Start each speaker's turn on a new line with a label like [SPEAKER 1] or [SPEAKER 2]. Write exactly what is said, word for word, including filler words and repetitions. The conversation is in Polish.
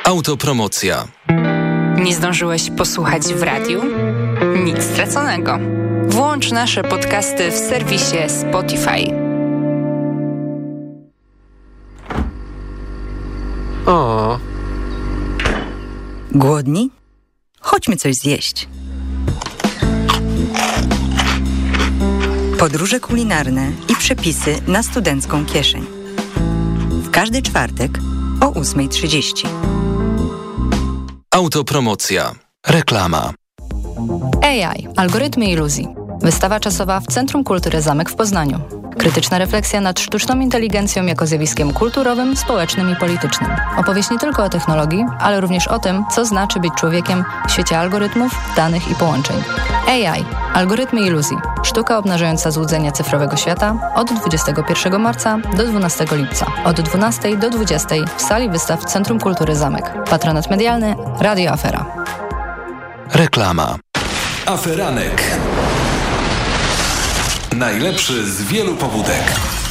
[SPEAKER 1] Autopromocja.
[SPEAKER 2] Nie zdążyłeś posłuchać w radiu? Nic straconego. Włącz nasze podcasty w serwisie Spotify.
[SPEAKER 3] O.
[SPEAKER 4] Głodni? Chodźmy coś zjeść. Podróże kulinarne i przepisy na studencką kieszeń. W każdy czwartek o ósma trzydzieści.
[SPEAKER 1] Autopromocja. Reklama.
[SPEAKER 5] A I. Algorytmy iluzji. Wystawa czasowa w Centrum Kultury Zamek w Poznaniu. Krytyczna refleksja nad sztuczną inteligencją jako zjawiskiem kulturowym, społecznym i politycznym. Opowieść nie tylko o technologii, ale również o tym, co znaczy być człowiekiem w świecie algorytmów, danych i połączeń. A I. Algorytmy iluzji. Sztuka obnażająca złudzenia cyfrowego świata od dwudziestego pierwszego marca do dwunastego lipca. Od dwunastej do dwudziestej w sali wystaw Centrum Kultury Zamek. Patronat medialny Radio Afera.
[SPEAKER 1] Reklama. Aferanek. Najlepszy z wielu pobudek.